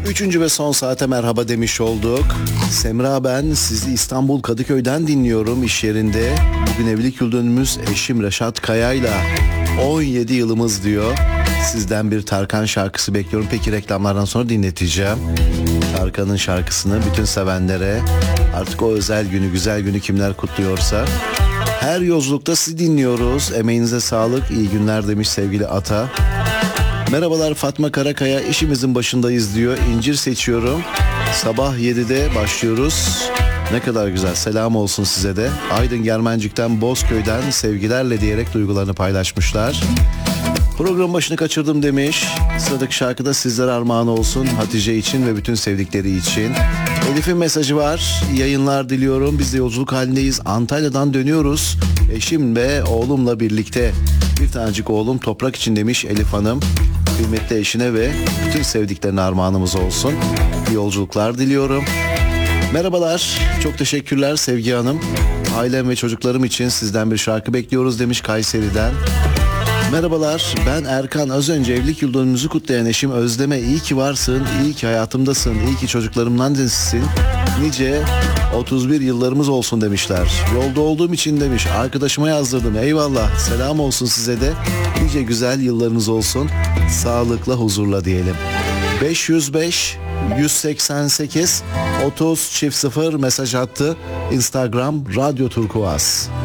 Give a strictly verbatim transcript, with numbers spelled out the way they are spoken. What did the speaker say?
Üçüncü ve son saate merhaba demiş olduk. Semra ben, sizi İstanbul Kadıköy'den dinliyorum iş yerinde. Bugün evlilik yıl dönümümüz, eşim Reşat Kaya'yla on yedi yılımız diyor. Sizden bir Tarkan şarkısı bekliyorum. Peki reklamlardan sonra dinleteceğim. Tarkan'ın şarkısını bütün sevenlere, artık o özel günü, güzel günü kimler kutluyorsa. Her yolculukta sizi dinliyoruz. Emeğinize sağlık, iyi günler demiş sevgili Ata. Merhabalar Fatma Karakaya, işimizin başındayız diyor. İncir seçiyorum. Sabah yedide başlıyoruz. Ne kadar güzel, selam olsun size de. Aydın Germencik'ten, Bozköy'den sevgilerle diyerek duygularını paylaşmışlar. Program başını kaçırdım demiş. Sıradaki şarkıda sizlere armağan olsun, Hatice için ve bütün sevdikleri için. Elif'in mesajı var. Yayınlar diliyorum. Biz de yolculuk halindeyiz. Antalya'dan dönüyoruz. Eşim ve oğlumla birlikte. Bir tanecik oğlum toprak için demiş Elif Hanım. Kıymetli eşine ve bütün sevdiklerine armağanımız olsun. İyi yolculuklar diliyorum. Merhabalar. Çok teşekkürler Sevgi Hanım. Ailem ve çocuklarım için sizden bir şarkı bekliyoruz demiş Kayseri'den. Merhabalar, ben Erkan. Az önce evlilik yıl dönümümüzü kutlayan eşim Özlem'e iyi ki varsın, iyi ki hayatımdasın, iyi ki çocuklarımdan dinsin. Nice otuz bir yıllarımız olsun demişler. Yolda olduğum için demiş, arkadaşıma yazdırdım. Eyvallah, selam olsun size de. Nice güzel yıllarınız olsun. Sağlıkla, huzurla diyelim. beş yüz beş yüz seksen sekiz otuz çift sıfır mesaj attı. Instagram Radyo Turkuaz.